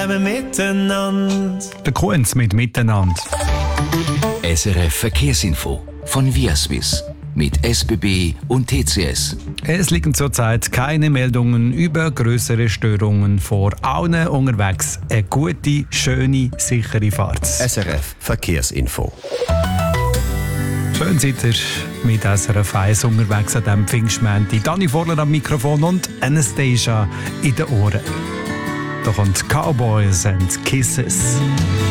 zusammen miteinander. Der Kunz mit Miteinander. SRF Verkehrsinfo von Viaswiss mit SBB und TCS. Es liegen zurzeit keine Meldungen über größere Störungen vor. Allen unterwegs eine gute, schöne, sichere Fahrt. SRF Verkehrsinfo. Schön seid ihr mit SRF 1 unterwegs an diesem Pfingstmänti. Dani Vorler am Mikrofon und Anastasia in den Ohren. Da kommt Cowboys and Kisses.